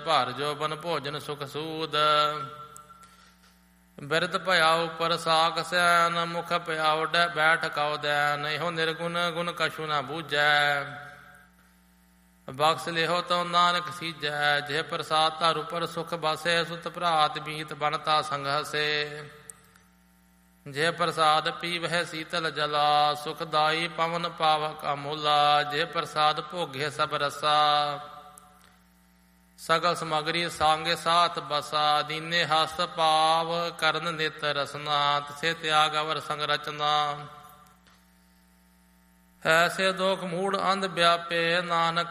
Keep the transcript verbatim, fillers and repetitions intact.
ਭਰ ਜੋਬਨ ਭੋਜਨ ਸੁਖ ਸੂਦ। ਬਿਰਧ ਭਇਆ ਉਪਰ ਸਾਖ ਸੈਨ, ਮੁਖ ਭਇਆ ਉੱਡੈ ਬੈਠ ਕਉ ਦੈਨ। ਇਹੋ ਨਿਰਗੁਣ ਗੁਣ ਕਛੂ ਨਾ ਬੂਝੈ, ਬਖਸ਼ ਲਿਹੋ ਤਉ ਨਾਨਕ ਸੀਜੈ। ਜਿਹ ਪ੍ਰਸਾਦ ਧਰ ਉਪਰ ਸੁਖ ਬਸੇ, ਸੁਤ ਭਰਾਤ ਮੀਤ ਬਣਤਾ ਸੰਘਸੇ। ਜੇ ਪ੍ਰਸਾਦ ਪੀਵਹਿ ਸੀਤਲ ਜਲਾ, ਸੁਖਦਾਈ ਪਵਨ ਪਾਵਕ ਅਮੂਲਾ। ਜੇ ਪ੍ਰਸਾਦ ਭੋਗੇ ਸਭ ਰਸਾ, ਸਗਲ ਸਮਗਰੀ ਸਾਂਗੇ ਸਾਥ ਬਸਾ। ਦੀਨੇ ਹਸਤ ਪਾਵ ਕਰਨ ਨਿਤ ਰਸਨਾ, ਤਿਸੇ ਤਿਆਗ ਅਵਰ ਸੰਗ ਰਚਨਾ। ਐਸੇ ਦੋਖ ਮੂੜ ਅੰਧ ਵਿਆਪੇ, ਨਾਨਕ